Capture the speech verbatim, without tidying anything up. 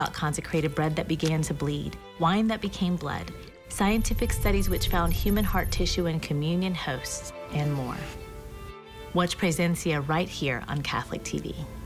about consecrated bread that began to bleed, wine that became blood, scientific studies which found human heart tissue in communion hosts, and more. Watch Presencia right here on Catholic T V.